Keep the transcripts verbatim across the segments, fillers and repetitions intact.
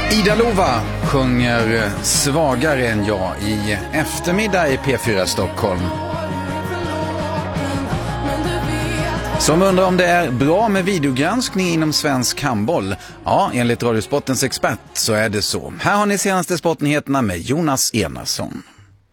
Ida Lova sjunger Svagare än jag i eftermiddag i P fyra Stockholm. Som undrar om det är bra med videogranskning inom svensk handboll. Ja, enligt Radiosportens expert så är det så. Här har ni senaste sportnyheterna med Jonas Enarsson.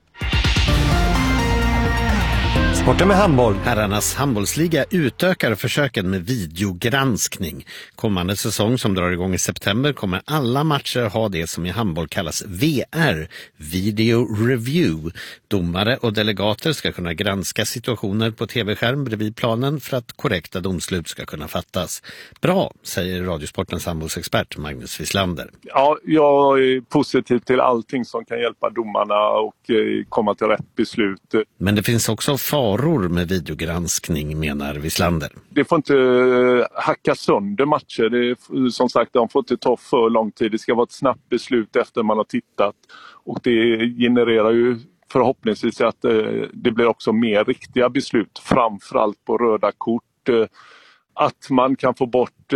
Sporten med handboll. Herrarnas handbollsliga utökar försöken med videogranskning. Kommande säsong som drar igång i september kommer alla matcher ha det som i handboll kallas V R, Video Review. Domare och delegater ska kunna granska situationer på tv-skärm bredvid planen för att korrekta domslut ska kunna fattas. Bra, säger Radiosportens handbollsexpert Magnus Wislander. Ja, jag är positiv till allting som kan hjälpa domarna och komma till rätt beslut. Men det finns också faror med videogranskning, menar Wislander. Det får inte hacka sönder matcher. Det är, som sagt, de får inte ta för lång tid. Det ska vara ett snabbt beslut efter man har tittat. Och det genererar ju förhoppningsvis att det blir också mer riktiga beslut. Framförallt på röda kort. Att man kan få bort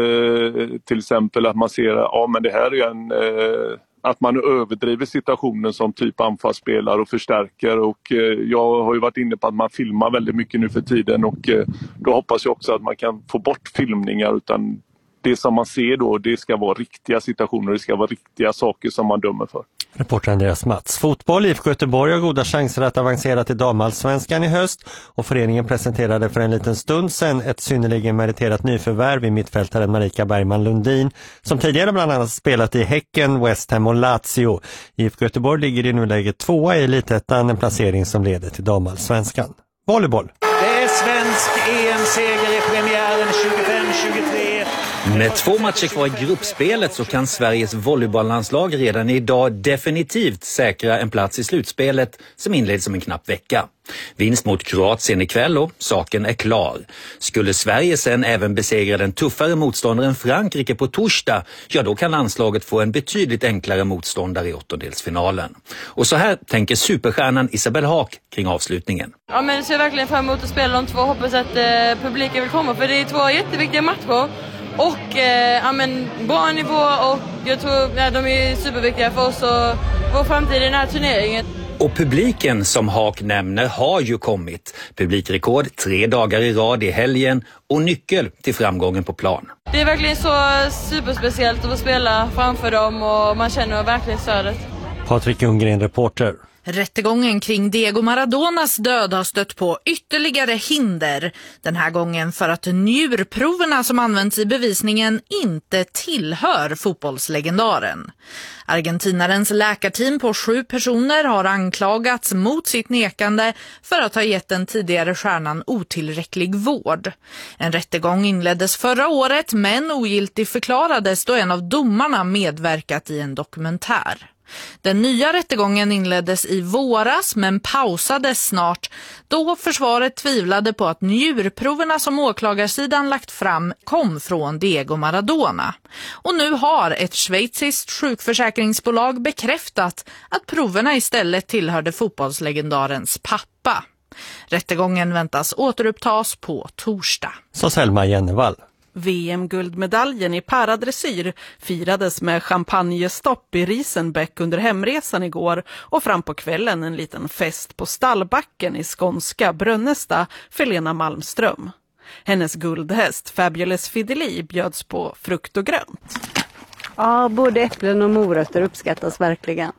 till exempel att man ser ja, men det här är en... att man överdriver situationen som typ anfallsspelare och förstärker. Och eh, jag har ju varit inne på att man filmar väldigt mycket nu för tiden. Och eh, då hoppas jag också att man kan få bort filmningar. Utan det som man ser då, det ska vara riktiga situationer. Det ska vara riktiga saker som man dömer för. Reporter Andreas Mats. Fotboll, I F K Göteborg har goda chanser att avancera till damallsvenskan i höst. Och föreningen presenterade för en liten stund sedan ett synnerligen meriterat nyförvärv i mittfältaren Marika Bergman Lundin. Som tidigare bland annat spelat i Häcken, West Ham och Lazio. I F K Göteborg ligger i nuläget tvåa i elitettan, en placering som leder till damallsvenskan. Volleyboll. Det är svensk E M-seger i premiären tjugofem tjugotre. Med två matcher kvar i gruppspelet så kan Sveriges volleybolllandslag redan idag definitivt säkra en plats i slutspelet som inleds om en knapp vecka. Vinst mot Kroatien ikväll och saken är klar. Skulle Sverige sen även besegra den tuffare motståndaren Frankrike på torsdag, ja då kan landslaget få en betydligt enklare motståndare i åttondelsfinalen. Och så här tänker superstjärnan Isabelle Haak kring avslutningen. Ja, men ser verkligen fram emot att spela de två. Hoppas att eh, publiken vill komma, för det är två jätteviktiga matcher. Och eh, ja, men, bra nivå, och jag tror ja, de är superviktiga för oss och vår framtid i den här turneringen. Och publiken som Haak nämner har ju kommit. Publikrekord tre dagar i rad i helgen och nyckel till framgången på plan. Det är verkligen så superspeciellt att få spela framför dem och man känner verkligen stödet. Patrik Ljunggren, reporter. Rättegången kring Diego Maradonas död har stött på ytterligare hinder. Den här gången för att njurproverna som används i bevisningen inte tillhör fotbollslegendaren. Argentinarens läkarteam på sju personer har anklagats mot sitt nekande för att ha gett den tidigare stjärnan otillräcklig vård. En rättegång inleddes förra året men ogiltig förklarades då en av domarna medverkat i en dokumentär. Den nya rättegången inleddes i våras men pausades snart då försvaret tvivlade på att njurproverna som åklagarsidan lagt fram kom från Diego Maradona. Och nu har ett schweiziskt sjukförsäkringsbolag bekräftat att proverna istället tillhörde fotbollslegendarens pappa. Rättegången väntas återupptas på torsdag. Så Selma Jennevall. V M-guldmedaljen i paradressyr firades med champagnestopp i Riesenbeck under hemresan igår och fram på kvällen en liten fest på Stallbacken i skånska Brönnesta för Lena Malmström. Hennes guldhäst Fabulous Fidelli bjöds på frukt och grönt. Ja, både äpplen och morötter uppskattas verkligen.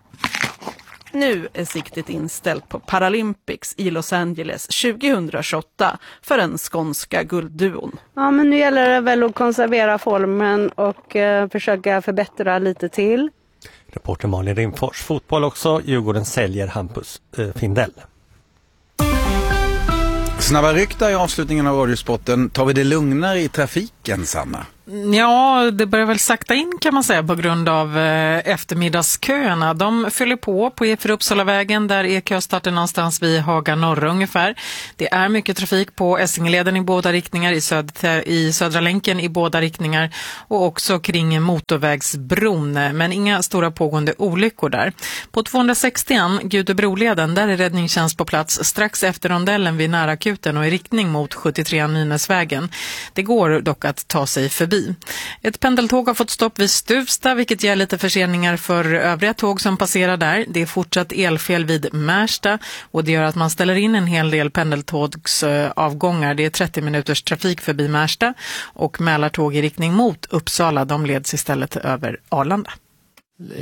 Nu är siktet inställt på Paralympics i Los Angeles tjugohundratjugoåtta för den skånska guldduon. Ja, men nu gäller det väl att konservera formen och eh, försöka förbättra lite till. Reporter Malin Rimfors. Fotboll också. Djurgården säljer Hampus eh, Findell. Snabba rykta i avslutningen av Radiosporten. Tar vi det lugnare i trafiken, Sanna? Ja, det börjar väl sakta in kan man säga på grund av eh, eftermiddagsköerna. De fyller på på E fyra Uppsalavägen, där är köstarten någonstans vid Haga norra ungefär. Det är mycket trafik på Essingeleden i båda riktningar, i, söd- i Södra länken i båda riktningar och också kring motorvägsbron, men inga stora pågående olyckor där. På tvåhundrasextio Gudebroleden, där är räddningstjänst på plats strax efter rondellen vid närakuten och i riktning mot sjuttiotre Nynäsvägen. Det går dock att ta sig förbi. förbi. Ett pendeltåg har fått stopp vid Stuvsta, vilket ger lite förseningar för övriga tåg som passerar där. Det är fortsatt elfel vid Märsta och det gör att man ställer in en hel del pendeltågsavgångar. Det är trettio minuters trafik förbi Märsta och Mälartåg i riktning mot Uppsala. De leds istället över Arlanda.